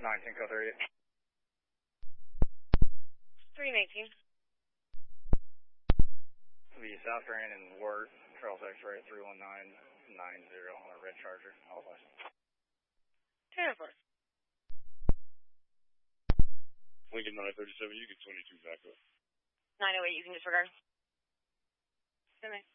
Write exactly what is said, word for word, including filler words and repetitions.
nineteen, code thirty-eight. three nineteen. The South Grand and Ward, Trails X-ray three one nine nine zero on a red Charger. All license. ten four. Lincoln nine thirty-seven, you get twenty-two back up. nine oh eight, you can disregard. Semi.